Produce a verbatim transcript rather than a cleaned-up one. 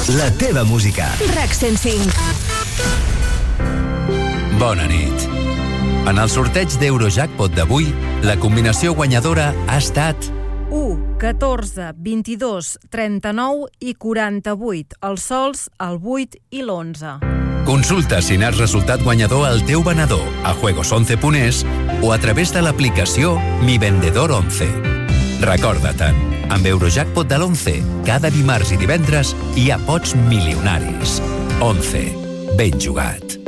la teva música. RAC cent cinc. Bona nit. En el sorteig d'Eurojackpot d'avui, la combinació guanyadora ha estat u, catorze, vint-i-dos, trenta-nou i quaranta-vuit. Els sols, el vuit i l'onze. Consulta si n'has resultat guanyador al teu venedor a juegos once punt es o a través de l'aplicació Mi Vendedor once. Recorda-te'n, amb Eurojackpot de l'once, cada dimarts i divendres hi ha pots milionaris. once. Ben jugat.